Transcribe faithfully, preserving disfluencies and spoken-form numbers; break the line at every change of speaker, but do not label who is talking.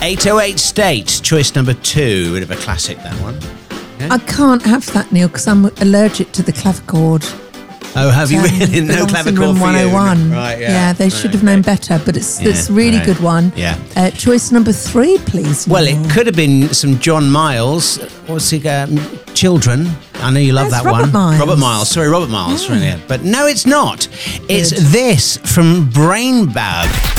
eight oh eight State, choice number two. Bit of a classic, that one. Yeah.
I can't have that, Neil, because I'm allergic to the clavichord.
Oh, have you
Um,
really? No
belongs in
clavichord
room
for
one oh one.
you? Right, yeah.
Yeah, they
Right,
should have
okay.
known better, but it's
Yeah,
it's a really
right.
good one.
Yeah.
Uh, choice number three, please.
Well,
Neil.
it could have been some John Miles. What's he? Um, Children. I know you love
That's
that
Robert
one.
Miles.
Robert Miles. Sorry, Robert Miles.
Yeah.
Yeah. But no, it's not. It's
Good.
this from Brainbag.